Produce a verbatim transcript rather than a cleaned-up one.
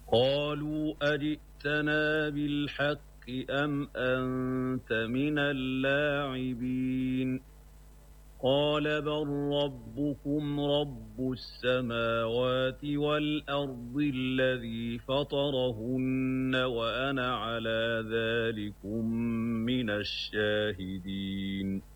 قالوا أجئتنا بالحق أم أنت من اللاعبين قال بل ربكم رب السماوات والأرض الذي فطرهن وأنا على ذلكم من الشاهدين